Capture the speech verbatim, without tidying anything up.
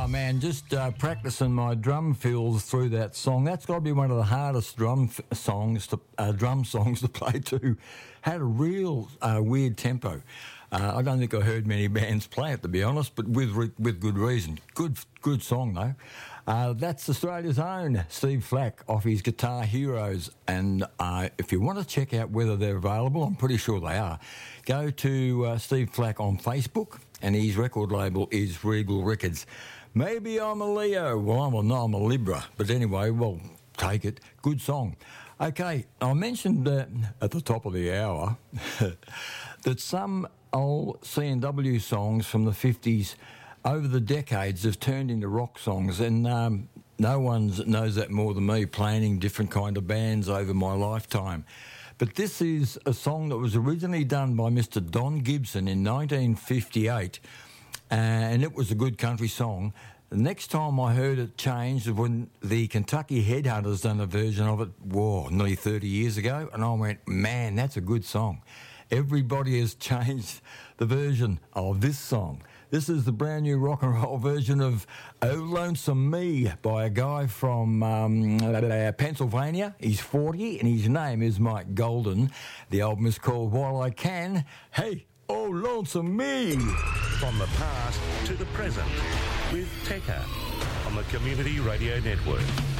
man, just uh, practicing my drum fills through that song. That's got to be one of the hardest drum f- songs to uh, drum songs to play to. Had a real uh, weird tempo. Uh, I don't think I heard many bands play it, to be honest, but with re- with good reason. Good good song though. Uh, that's Australia's own Steve Flack off his Guitar Heroes, and uh, if you want to check out whether they're available, I'm pretty sure they are. Go to uh, Steve Flack on Facebook, and his record label is Regal Records. Maybe I'm a Leo. Well, I'm a, no, I'm a Libra. But anyway, well, take it. Good song. Okay, I mentioned uh, at the top of the hour that some old C and W songs from the fifties over the decades have turned into rock songs, and um, no one knows that more than me, playing different kind of bands over my lifetime. But this is a song that was originally done by Mister Don Gibson in nineteen fifty-eight, and it was a good country song. The next time I heard it changed was when the Kentucky Headhunters done a version of it, whoa, nearly thirty years ago, and I went, man, that's a good song. Everybody has changed the version of this song. This is the brand new rock and roll version of Oh Lonesome Me by a guy from um, Pennsylvania. He's forty and his name is Mike Golden. The album is called While I Can. Hey, oh Lonesome Me! From the past to the present with Tekka on the Community Radio Network.